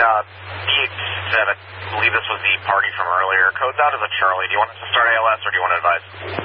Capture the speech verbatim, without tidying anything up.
Uh, E X seven, I believe this was the party from earlier. Code's out as a Charlie. Do you want us to start A L S or do you want to advise?